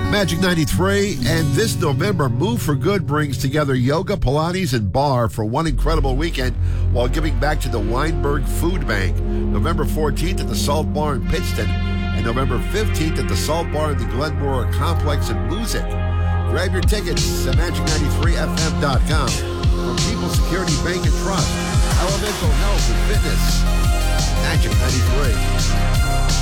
Magic 93, and this November, Move for Good brings together yoga, Pilates, and bar for one incredible weekend while giving back to the Weinberg Food Bank. November 14th at the Salt Bar in Pittston, and November 15th at the Salt Bar in the Glenmore Complex in Music. Grab your tickets at magic93fm.com. From People Security Bank and Trust, Elemental Health and Fitness, Magic 93.